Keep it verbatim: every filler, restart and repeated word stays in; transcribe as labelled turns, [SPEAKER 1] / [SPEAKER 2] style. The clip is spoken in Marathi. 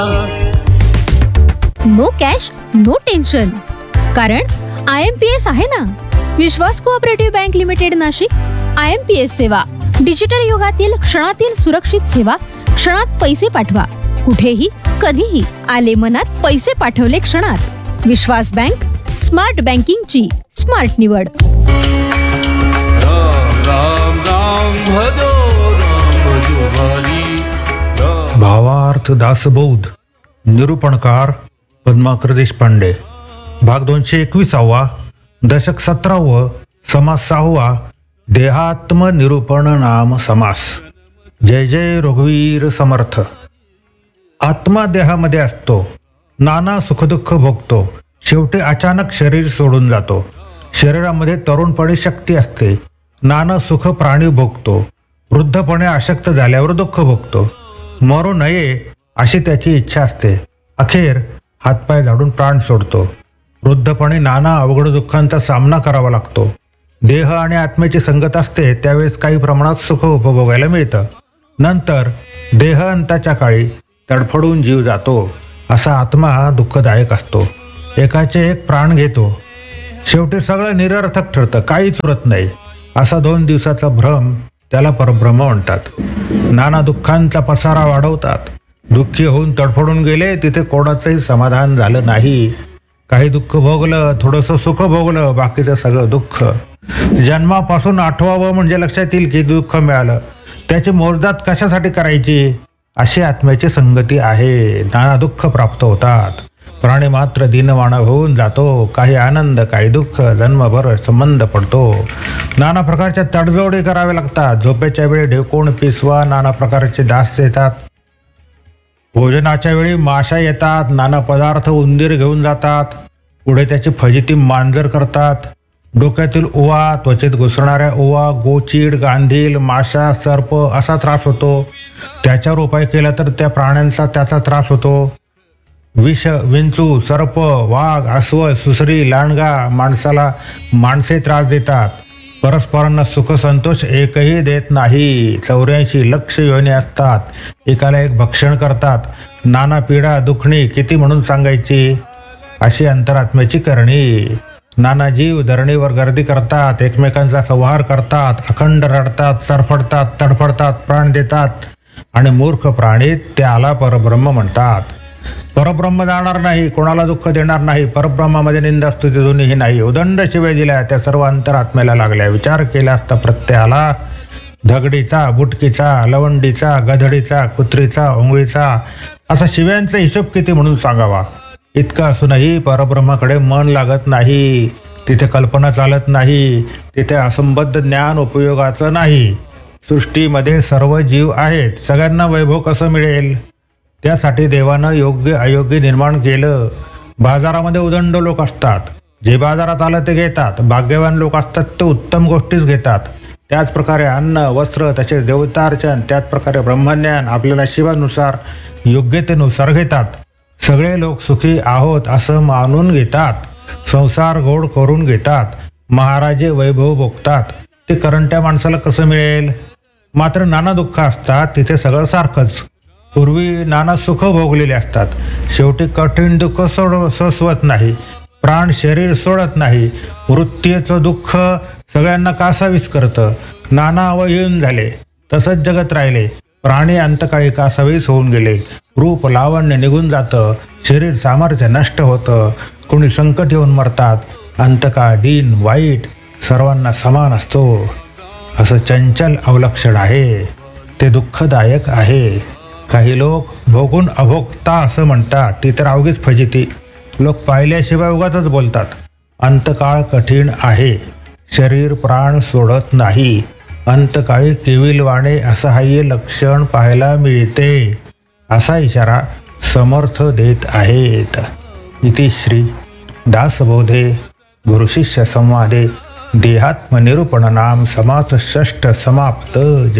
[SPEAKER 1] नो कॅश नो टेन्शन, कारण आय एम पी एस आहे ना. विश्वास cooperative bank limited Nashik. I am P S सेवा, डिजिटल युगातील क्षणातील सुरक्षित सेवा. क्षणात पैसे पाठवा, कुठेही कधीही. आले मनात पैसे पाठवले क्षणात. विश्वास बँक, स्मार्ट बँकिंगची स्मार्ट निवड.
[SPEAKER 2] राम राम राम भजो राम भजो हरी राम.
[SPEAKER 3] भावार्थ दासबोध. निरूपणकार पद्माकर देशपांडे. भाग दोनशे एकविसावा. दशक सतरावं. समास सहावा. देहात्म निरूपण नाम समास. जय जय रघुवीर समर्थ. आत्मा देहामध्ये असतो, नाना सुखदुःख भोगतो, शेवटी अचानक शरीर सोडून जातो. शरीरामध्ये तरुणपणी शक्ती असते, नाना सुख प्राणी भोगतो. वृद्धपणे अशक्त झाल्यावर दुःख भोगतो. मरू नये अशी त्याची इच्छा असते. अखेर हातपाय झाडून प्राण सोडतो. वृद्धपणे नाना अवघड दुःखांचा सामना करावा लागतो. देह आणि आत्म्याची संगत असते त्यावेळेस काही प्रमाणात सुख उपभोगायला मिळतं. नंतर देह अंताच्या काळी तडफडून जीव जातो. असा आत्मा दुःखदायक असतो. एकाचे एक प्राण घेतो. शेवटी सगळं निरर्थक ठरतं, काहीच उरत नाही. असा दोन दिवसाचा भ्रम त्याला परभ्रम म्हणतात. नाना दुःखांचा पसारा वाढवतात. दुःखी होऊन तडफडून गेले तिथे कोणाचंही समाधान झालं नाही. काही दुःख भोगलं, थोडंसं सुख भोगलं, बाकीचं सगळं दुःख. जन्मापासून आठवावं म्हणजे लक्षात येईल की दुःख मिळालं, त्याची मोजदात कशासाठी करायची, अशी आत्म्याची संगती आहे. नाना दुःख प्राप्त होतात. प्राणी मात्र दीनवाणा होऊन जातो. काही आनंद, काही दुःख, जन्मभर संबंध पडतो. नाना प्रकारच्या तडजोडी कराव्या लागतात. झोपेच्या वेळी ढेकूण पिसवा, नाना प्रकारचे डास येतात. भोजनाच्या वेळी माशा येतात. नाना पदार्थ उंदीर घेऊन जातात. पुढे त्याची फजिती मांजर करतात. डोक्यातील ओवा, त्वचेत घुसणाऱ्या ओवा, गोचीड, गांधील, माशा, सर्प असा त्रास होतो. त्याच्यावर उपाय केला तर त्या प्राण्यांचा त्याचा त्रास होतो. विष, विंचू, सर्प, वाघ, अस्वल, सुसरी, लांडगा माणसाला माणसे त्रास देतात. परस्परांना सुख संतोष एकही देत नाही. चौऱ्याऐंशी लक्ष योनी असतात. एकाला एक भक्षण करतात. नाना पीडा दुखणी किती म्हणून सांगायची. अशी अंतरात्म्याची करणी. नाना जीव धरणीवर गर्दी करतात. एकमेकांचा संहार करतात. अखंड रडतात, सरफडतात, तडफडतात, प्राण देतात. आणि मूर्ख प्राणी त्याला परब्रह्म म्हणतात. परब्रह्म जाणार नाही, कोणाला दुःख देणार नाही. परब्रह्मामध्ये निंदा स्तुती दोन्हीही नाही. उदंड शिव्या दिल्या त्या सर्व अंतरात्म्याला लागल्या. विचार केला असता प्रत्ययाला धगडीचा, बुटकीचा, लवंडीचा, गधडीचा, कुत्रीचा, ओंगळीचा असा शिव्यांचा हिशोब किती म्हणून सांगावा. इतकं असूनही परब्रह्माकडे मन लागत नाही. तिथे कल्पना चालत नाही. तिथे असंबद्ध ज्ञान उपयोगाचं नाही. सृष्टीमध्ये सर्व जीव आहेत. सगळ्यांना वैभव कसं मिळेल, त्यासाठी देवानं योग्य अयोग्य निर्माण केलं. बाजारामध्ये उदंड लोक असतात. जे बाजारात आलं ते घेतात. भाग्यवान लोक असतात ते उत्तम गोष्टीच घेतात. त्याचप्रकारे अन्न, वस्त्र, तसेच देवतार्चन, त्याचप्रकारे ब्रह्मज्ञान आपल्या नशिबानुसार योग्यतेनुसार घेतात. सगळे लोक सुखी आहोत असं मानून घेतात. संसार गोड करून घेतात. महाराजे वैभव भोगतात. ते करंट्या माणसाला कसं मिळेल. मात्र नाना दुःख असतात तिथे सगळं सारखंच. पूर्वी नाना सुख भोगलेले असतात. शेवटी कठीण दुःख सोड सोसवत नाही. प्राण शरीर सोडत नाही. मृत्यूचं दुःख सगळ्यांना कासावीस करतं. नाना अवयन झाले. तसंच जगत राहिले. प्राणी अंतकाळी कासावीस होऊन गेले. रूप लावण्य निघून जातं. शरीर सामर्थ्य नष्ट होतं. कोणी संकट येऊन मरतात. अंतकाळ दीन वाईट सर्वांना समान असतो. असं चंचल अवलक्षण आहे. ते दुःखदायक आहे. काही लोक भोगून अभोगता असं म्हणतात. ती तर अवघीच फजिती. लोक पाहिल्याशिवाय उगाचच बोलतात. अंतकाळ कठीण आहे. शरीर प्राण सोडत नाही. अंतकाळी केविलवाणे असहाय्य लक्षण पाहायला मिळते. असा इशारा समर्थ देत आहेत. इति श्री दासबोधे गुरुशिष्य संवादे देहात्मनिरूपण नाम समास षष्ठ समाप्त.